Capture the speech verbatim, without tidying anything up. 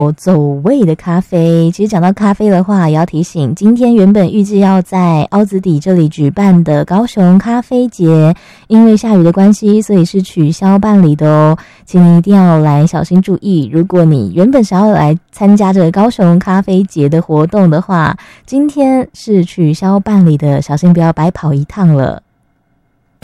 走味的咖啡。其实讲到咖啡的话，也要提醒，今天原本预计要在凹子底这里举办的高雄咖啡节，因为下雨的关系，所以是取消办理的哦。请你一定要来小心注意，如果你原本想要来参加这个高雄咖啡节的活动的话，今天是取消办理的，小心不要白跑一趟了。